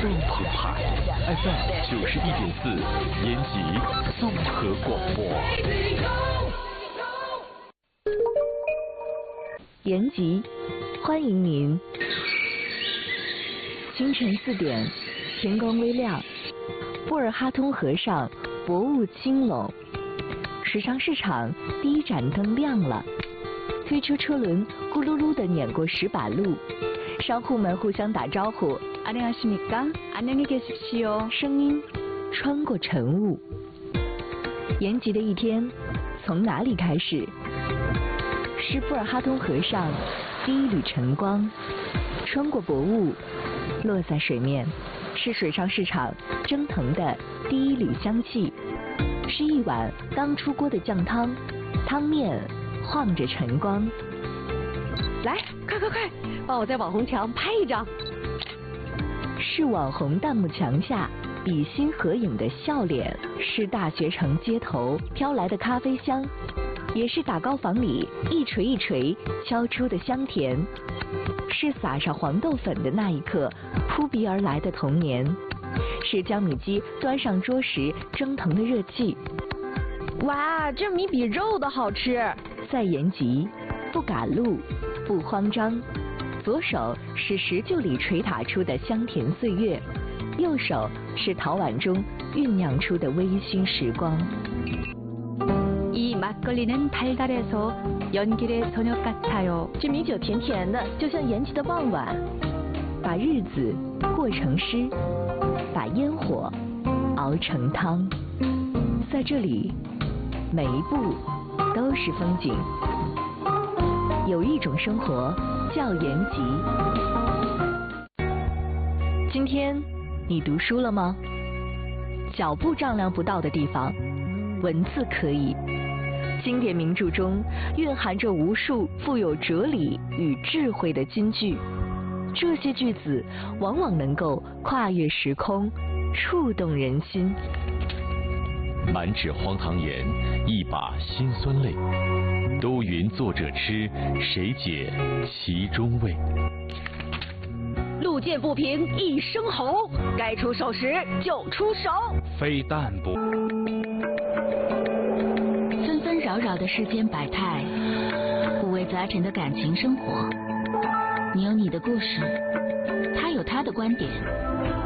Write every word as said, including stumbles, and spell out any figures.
更澎湃。F M 九十一点四，延吉综合广播。 延吉，欢迎您。清晨四点，天光微亮，布尔哈通河上薄雾轻笼，时尚市场第一盏灯亮了，推车车轮咕噜噜地碾过石板路，商户们互相打招呼。안녕하십니까？안녕히계십시오。声音穿过晨雾。延吉的一天从哪里开始？是布尔哈通河上第一缕晨光，穿过薄雾，落在水面；是水上市场蒸腾的第一缕香气；是一碗刚出锅的酱汤，汤面晃着晨光。 来，快快快，帮我在网红墙拍一张。 是网红弹幕墙下比心合影的笑脸，是大学城街头飘来的咖啡香，也是打糕房里一锤一锤敲出的香甜，是撒上黄豆粉的那一刻扑鼻而来的童年，是江米鸡端上桌时蒸腾的热气。 哇，这米比肉的好吃！ 在延吉，不赶路，不慌张。左手是石臼里捶打出的香甜岁月，右手是陶碗中酝酿出的微醺时光。 이 막걸리는 달달해서 연길의 저녁 같아요。 这米酒甜甜的，就像延吉的傍晚。把日子过成诗，把烟火熬成汤。在这里，每一步都是风景。有一种生活叫延吉。今天你读书了吗？脚步丈量不到的地方，文字可以。经典名著中蕴含着无数富有哲理与智慧的金句，这些句子往往能够跨越时空，触动人心。 满纸荒唐言，一把辛酸泪，都云作者痴，谁解其中味？ 路见不平一声吼，该出手时就出手。 非但不。 纷纷扰扰的世间百态，五味杂陈的感情生活。你有你的故事，他有他的观点，